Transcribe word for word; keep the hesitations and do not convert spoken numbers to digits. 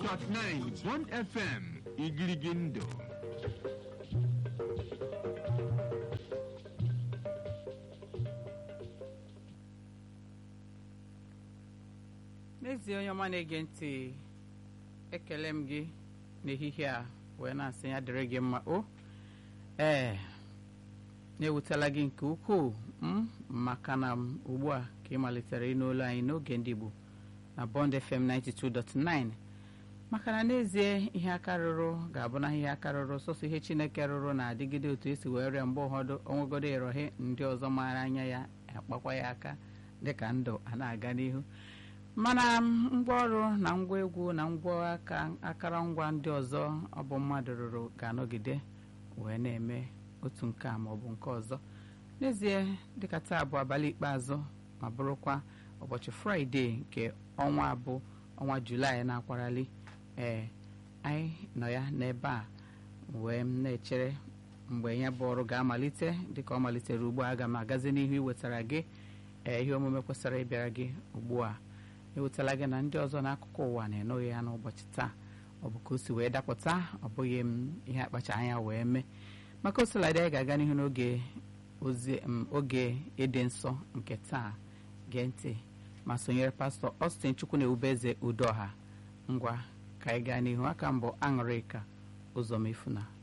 dot nine Bond F M Igirigindo. N'ezie onye ọma na-ege ntị, ekele m gị n'ehihie a wee na-asị ya dịrị gị mma. O ee na-ewutela gị nke ukwuu m maka na m ugbu a ka ị malitere ịnụ olu anyị n'oge ndị Igbo na Bond F M ninety-two dot nine, maka na n'ezie ihe aka rụrụ ga-abụ na ihe aka rụrụ sọsọ ihe Chineke rụrụ na-adịgide otu esi wee rịa mgbe ụfọdụ onwegodo ịrọhe ndị ọzọ maara anya ya akpakwa ya aka dịka ndụ a na-aga n'ihu. Mana ngwaọrụ na ngwa egwu na ngwa aka akụrụngwa ndị ọzọ ọ bụ mmadụ rụrụ ga-anọgide wee na-eme otu nke a ma ọ bụ nke ọzọ. N'ezie dịka taa bụ abalị ikpeazụ ma bụrụkwa ụbọchị Fraịde nke ọnwa abụ ọnwa Julaị na-akwarali, ee anyị nọ ya n'ebe a wee na-echere mgbe ya bụ ọrụ ga-amalite. Dịka ọ malitere ugbu a, aga m agazi n'ihu iwetara gị ee ihe omume kwesịrị ịbịara gị ugbu a. Ewetala gị na ndị ọzọ n'akụkụ ụwa na-enọghị ya n'ụbọchị taa. Ọ bụ ka o si wee dapụta, ọ bụghị m ihe akpacha anya wee mee. Maka osiladị anyị ga-aga n'ihu n'oge ozi oge ịdị nsọ nke taa. Gee ntị ma sonyere pastọ Austin Chukwunewubeze Udoha. Ngwa ka anyị gaa n'ihu. Aka mbụ Aṅụrịka Ụzọmefuna.